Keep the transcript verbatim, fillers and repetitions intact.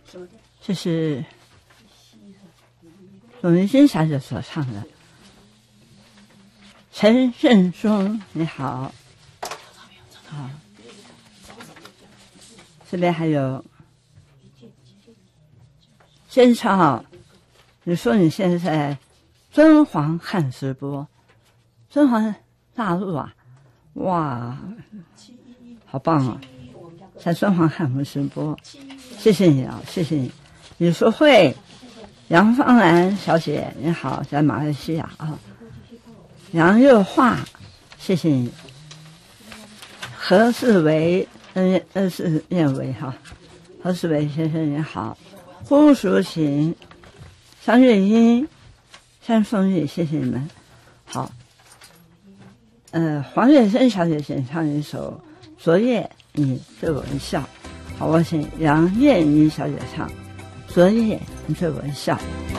这是董云金小姐所唱的。陈胜松，你好，好，这边还有先唱，你说你现在在敦煌看直播，敦煌大陆啊，哇，好棒啊！在敦煌看我们直播，谢谢你啊，谢谢你。李淑慧，杨芳兰小姐你好，在马来西亚啊。杨又化，谢谢你。何世维，嗯嗯是念维哈，何世维先生你好。胡淑琴，张月英，山凤玉，谢谢你们。好，呃，黄月珍小姐请唱一首《昨夜你对我一笑》。好，我请杨燕妮小姐唱《昨夜你对我一笑》。